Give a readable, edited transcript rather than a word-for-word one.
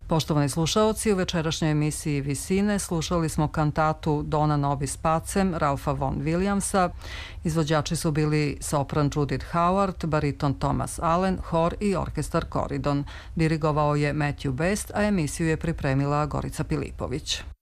Poštovani slušaoci, u večerašnjoj emisiji Visine slušali smo kantatu Dona nobis pacem Ralfa von Williamsa. Izvođači su bili sopran Judith Howard, bariton Thomas Allen, hor i orkestar Koridon. Dirigovao je Matthew Best, a emisiju je pripremila Gorica Pilipović.